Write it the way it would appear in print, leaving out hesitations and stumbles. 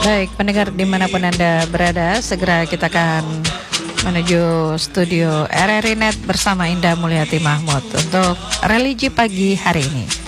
Baik, pendengar dimanapun Anda berada, segera kita akan menuju studio RRI Net bersama Indah Mulyati Mahmud untuk religi pagi hari ini.